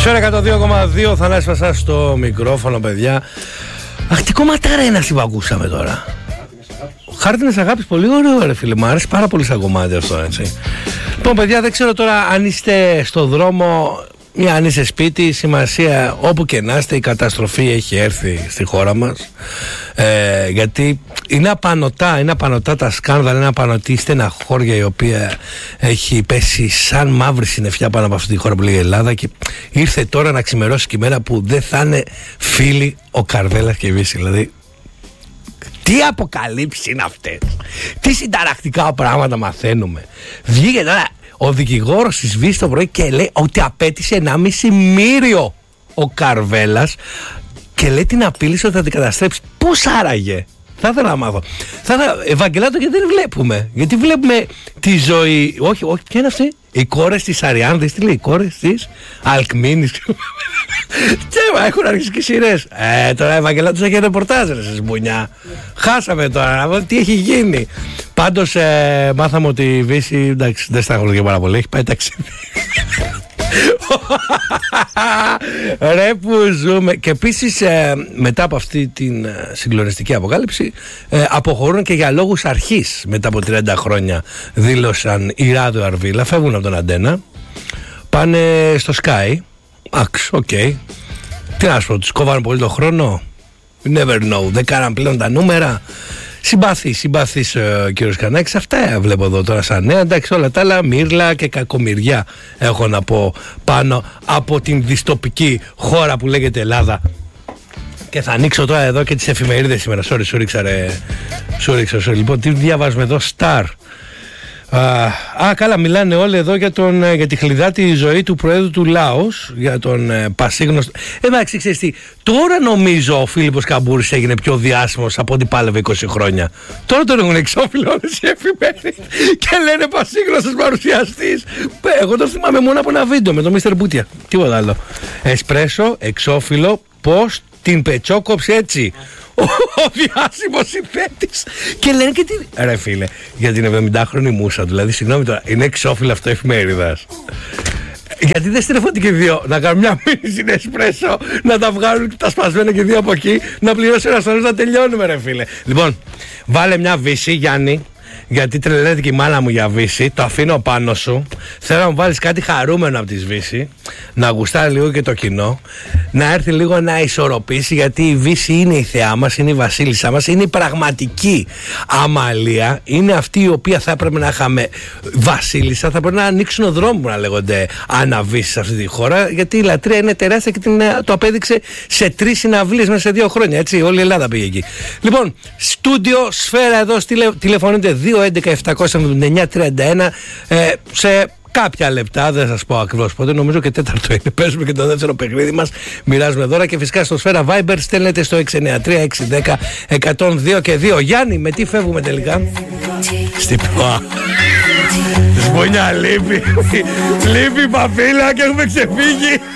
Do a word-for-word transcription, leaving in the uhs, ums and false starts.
Σφαίρα εκατόν δύο κόμμα δύο, Θανάσης Βασάς στο μικρόφωνο, παιδιά. Αχ, τι κομματάρα είναι αυτή που ακούσαμε τώρα. Χάρτινες αγάπης, πολύ ωραίο ρε φίλε, μου άρεσε πάρα πολύ σαν κομμάτι αυτό, έτσι. Λοιπόν, παιδιά, δεν ξέρω τώρα αν είστε στο δρόμο ή αν είστε σπίτι, σημασία όπου και να είστε, η καταστροφή έχει έρθει στη χώρα μας. Ε, γιατί είναι απανωτά, είναι απανωτά τα σκάνδαλα, είναι απανωτή η στεναχώρια η οποία έχει πέσει σαν μαύρη συννεφιά πάνω από αυτή τη χώρα που λέγεται Ελλάδα, και ήρθε τώρα να ξημερώσει και η μέρα που δεν θα είναι φίλοι ο Καρβέλας και η Βύση. Δηλαδή, τι αποκαλύψεις είναι αυτές, τι συνταρακτικά πράγματα μαθαίνουμε. Βγήκε τώρα ο δικηγόρος της Βύσης το πρωί και λέει ότι απέτησε ενάμιση μύριο ο Καρβέλας και λέει την απείλησε ότι θα την καταστρέψει. Πώς άραγε? Θα ήθελα να μάθω. Θα ήθελα, Ευαγγελάτο, γιατί δεν βλέπουμε? Γιατί βλέπουμε τη ζωή. Όχι, όχι, ποια είναι αυτή? Οι κόρες της Αριάνδης, τι λέει, οι κόρες της Αλκμίνης. Τσέμα, έχουν αρχίσει και σειρές. Ε, τώρα Ευαγγελάτος έχει ρεπορτάζ ρε σε μπουνιά. Χάσαμε τώρα, τι έχει γίνει. Πάντως ε, μάθαμε ότι η Βύση, εντάξει, δεν στάχολο πάρα πολύ, έχει πάει ταξίδι. Ρε που ζούμε. Και επίσης ε, μετά από αυτή την ε, συγκλονιστική αποκάλυψη ε, αποχωρούν και για λόγους αρχής. Μετά από τριάντα χρόνια δήλωσαν η Ράδο Αρβίλα, φεύγουν από τον Αντένα, πάνε στο Sky. Άξ, οκ okay. Τι να σου πω, τους κόβανε πολύ το χρόνο. Never know, δεν κάναν πλέον τα νούμερα. Συμπαθής, συμπαθής ο uh, κύριος Κανάκης. Αυτά βλέπω εδώ τώρα σαν νέα. Εντάξει, όλα τα άλλα μύρλα και κακομοιριά έχω να πω πάνω από την δυστοπική χώρα που λέγεται Ελλάδα. Και θα ανοίξω τώρα εδώ και τις εφημερίδες σήμερα. Sorry, σου ρίξα ρε. Σου ρίξα, sorry. Λοιπόν, τι διαβάζουμε εδώ? Star. Α, α, καλά, μιλάνε όλοι εδώ για, τον, για τη χλιδάτη ζωή του Προέδρου του Λάος, για τον ε, πασίγνωστο. Εντάξει, ξέρεις τι, τώρα νομίζω ο Φίλιππος Καμπούρης έγινε πιο διάσημος από ό,τι πάλευε είκοσι χρόνια. Τώρα τον έχουν εξώφυλλο όλες οι εφημερίδες και λένε πασίγνωστος παρουσιαστής. Εγώ το θυμάμαι μόνο από ένα βίντεο με τον Μίστερ Μπούτια. Τίποτα άλλο. Εσπρέσο, εξώφυλλο, πώς την πετσόκοψε έτσι ο διάσημος συνθέτης. Και λένε και τι. Ρε φίλε, για την εβδομηντάχρονη μούσα του, δηλαδή, συγγνώμη τώρα, είναι εξώφυλλο αυτό εφημερίδας. Γιατί δεν στρέφονται και δύο να κάνουν μια μήνυση στην Εσπρέσο, να τα βγάλουν τα σπασμένα και δύο από εκεί, να πληρώσει ένα στόλο, να τελειώνουμε, ρε φίλε. Λοιπόν, βάλε μια Βύση, Γιάννη, γιατί τρελαίνεται και η μάνα μου για Βύση. Το αφήνω πάνω σου. Θέλω να μου βάλεις κάτι χαρούμενο από τη Βύση, να γουστάρει λίγο και το κοινό, να έρθει λίγο να ισορροπήσει, γιατί η Βύση είναι η θεά μας, είναι η βασίλισσά μας, είναι η πραγματική Αμαλία, είναι αυτή η οποία θα έπρεπε να είχαμε βασίλισσα. Θα πρέπει να ανοίξουν ο δρόμο να λέγονται αναβύσεις σε αυτή τη χώρα, γιατί η λατρεία είναι τεράστια και την, το απέδειξε σε τρεις συναυλίες μέσα σε δύο χρόνια. Έτσι, όλη η Ελλάδα πήγε εκεί. Λοιπόν, στούντιο Σφαίρα εδώ, τηλε, τηλεφωνείτε δύο έντεκα επτακόσια εβδομήντα εννιά τριάντα ένα ε, σε κάποια λεπτά, δεν σας πω ακριβώς πότε, νομίζω και τέταρτο είναι. Παίζουμε και το δεύτερο παιχνίδι μας, μοιράζουμε δώρα και φυσικά στο Σφαίρα Viber στέλνετε στο έξι εννιά τρία έξι ένα μηδέν εκατόν δύο και δύο. Γιάννη, με τι φεύγουμε τελικά? Στην πα. Σμονιά, λείπει. Λείπει η παφίλα και έχουμε ξεφύγει.